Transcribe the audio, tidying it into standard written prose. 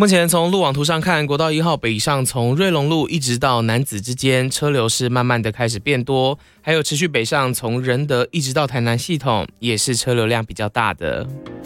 目前从路网图上看，国道1号北上从瑞隆路一直到楠梓之间，车流是慢慢的开始变多，还有持续北上从仁德一直到台南系统，也是车流量比较大的。